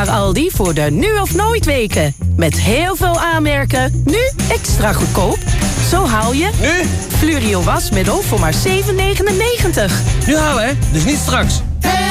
naar Aldi voor de nu of nooit weken. Met heel veel aanmerken, nu extra goedkoop. Zo haal je... Nu? Fluorio wasmiddel voor maar €7,99. Nu halen, hè? Dus niet straks.